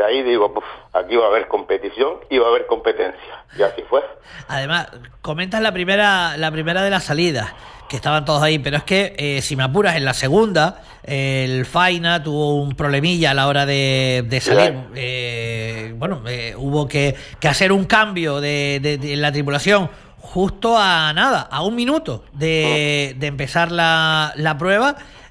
ahí digo, "Puf, aquí va a haber competición y va a haber competencia", y así fue. Además, comentas la primera de las salidas, que estaban todos ahí, pero es que, si me apuras, en la segunda, el Faina tuvo un problemilla a la hora de salir. Hubo que hacer un cambio de la tripulación justo a un minuto de empezar la prueba,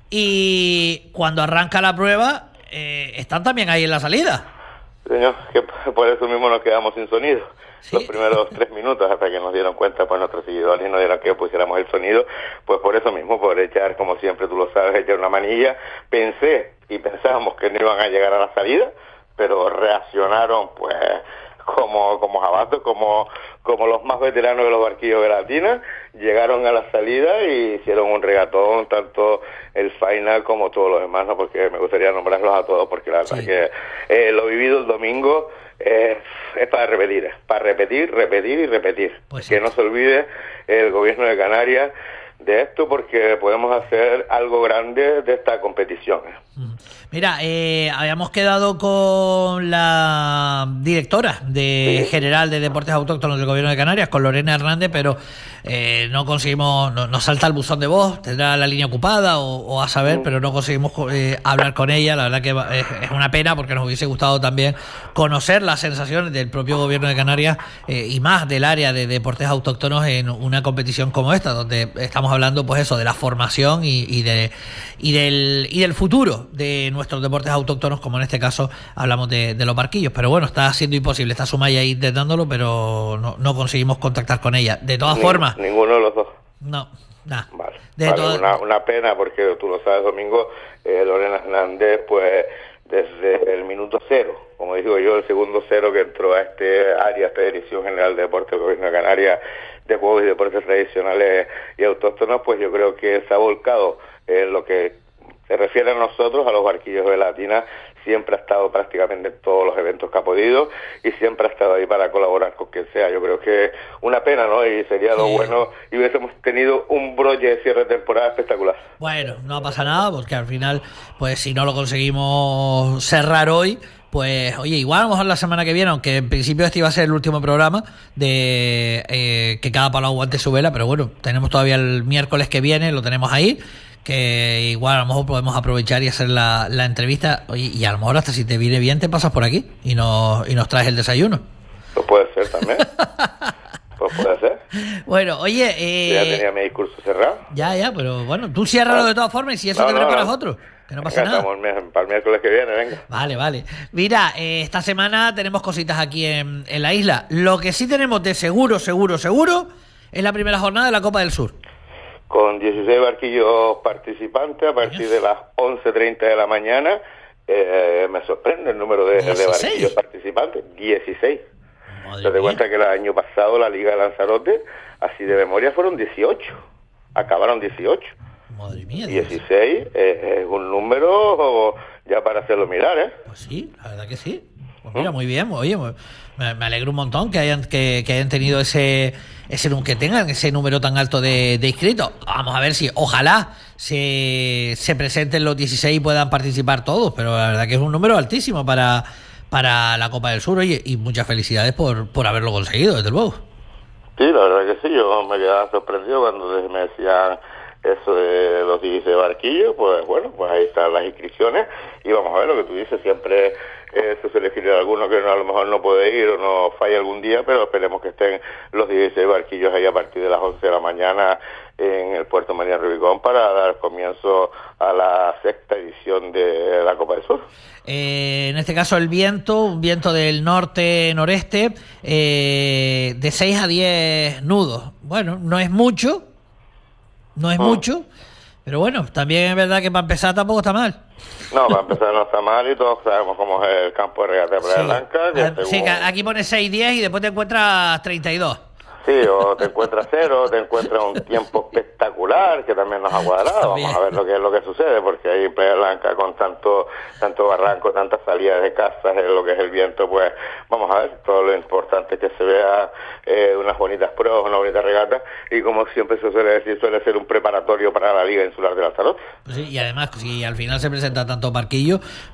y cuando arranca la prueba, están también ahí en la salida. Señor, que por eso mismo nos quedamos sin sonido. Sí. Los primeros 3 minutos, hasta que nos dieron cuenta, pues nuestros seguidores nos dieron que pusiéramos el sonido, pues por eso mismo, por echar, como siempre tú lo sabes, echar una manilla. Pensábamos que no iban a llegar a la salida, pero reaccionaron pues como jabatos, como los más veteranos de los barquillos de Latina. Llegaron a la salida y hicieron un regatón, tanto el Faina como todos los demás, ¿no? Porque me gustaría nombrarlos a todos, porque la verdad que lo vivido el domingo es para repetir y repetir. Pues que no se olvide el gobierno de Canarias de esto, porque podemos hacer algo grande de esta competición. Mira, habíamos quedado con la directora general de Deportes Autóctonos del Gobierno de Canarias, con Lorena Hernández, pero no conseguimos, nos salta el buzón de voz, tendrá la línea ocupada o a saber, pero no conseguimos hablar con ella. La verdad que es una pena, porque nos hubiese gustado también conocer las sensaciones del propio Gobierno de Canarias, y más del área de Deportes Autóctonos en una competición como esta, donde estamos hablando pues eso, de la formación y del futuro de nuestros deportes autóctonos, como en este caso hablamos de los barquillos. Pero bueno, está siendo imposible. Está Sumaya ahí intentándolo, pero no conseguimos contactar con ella. De todas formas, ninguno de los dos. No, nada. Vale. Una pena, porque tú lo sabes, Domingo, Lorena Hernández, pues desde el minuto cero, como digo yo, el segundo cero que entró a este área, esta Dirección General de Deportes del Gobierno de Canarias, de Juegos y Deportes Tradicionales y Autóctonos, pues yo creo que se ha volcado en lo que se refiere a nosotros, a los barquillos de Latina. Siempre ha estado prácticamente en todos los eventos que ha podido, y siempre ha estado ahí para colaborar con quien sea. Yo creo que una pena, ¿no? Y sería lo bueno, y hubiésemos tenido un broche de cierre de temporada espectacular. Bueno, no pasa nada, porque al final, pues si no lo conseguimos cerrar hoy, pues oye, igual a lo mejor la semana que viene, aunque en principio este iba a ser el último programa de que cada palo aguante su vela, pero bueno, tenemos todavía el miércoles que viene, lo tenemos ahí, que igual a lo mejor podemos aprovechar y hacer la entrevista. Oye, y a lo mejor hasta si te viene bien te pasas por aquí y nos traes el desayuno. Pues puede ser también. Pues puede ser. Bueno, oye... ya tenía mi discurso cerrado. Ya, pero bueno, tú ciérralo de todas formas, y si eso te preparas otro, que no pasa nada. Estamos para el miércoles que viene, venga. Vale. Mira, esta semana tenemos cositas aquí en la isla. Lo que sí tenemos de seguro es la primera jornada de la Copa del Sur. Con 16 barquillos participantes a partir de las 11:30 de la mañana. Me sorprende el número de barquillos participantes. 16. Te das cuenta que el año pasado la Liga de Lanzarote, así de memoria, fueron 18. Acabaron 18. Madre mía. 16 es un número ya para hacerlo mirar, ¿eh? Pues sí, la verdad que sí. Pues mira, muy bien. Oye, me alegro un montón que hayan tenido que tengan ese número tan alto de inscritos. Vamos a ver si, ojalá se presenten los 16 y puedan participar todos, pero la verdad que es un número altísimo para la Copa del Sur. Oye, y muchas felicidades por haberlo conseguido, desde luego. Sí, la verdad que sí, yo me quedaba sorprendido cuando me decían eso de los 16 barquillos. Pues bueno, pues ahí están las inscripciones, y vamos a ver lo que tú dices. Siempre se suele elegir alguno que a lo mejor no puede ir o no falla algún día, pero esperemos que estén los 16 barquillos ahí a partir de las 11 de la mañana en el Puerto María Rubicón, para dar comienzo a la 6ª edición de la Copa del Sur. En este caso un viento del norte-noreste, de 6 a 10 nudos. Bueno, no es mucho, pero bueno, también es verdad que para empezar tampoco está mal. No, para empezar no está mal, y todos sabemos cómo es el campo de regata de Playa Blanca. Sí, aquí pone 6-10 y después te encuentras 32. Sí, o te encuentras 0, o te encuentras un tiempo espectacular, que también nos ha cuadrado. Vamos a ver lo que sucede, porque ahí en Playa Blanca, con tanto barranco, tantas salidas de casas, lo que es el viento, pues vamos a ver. Todo lo importante es que se vea unas bonitas pruebas, una bonita regata, y como siempre se suele decir, suele ser un preparatorio para la Liga Insular de Lanzarote. Pues sí, y además, si al final se presenta tanto barquillo,